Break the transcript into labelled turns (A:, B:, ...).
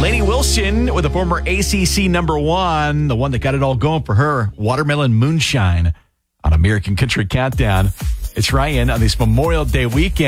A: Lainey Wilson with a former ACC #1, the one that got it all going for her, Watermelon Moonshine on American Country Countdown. It's Ryan on this Memorial Day weekend.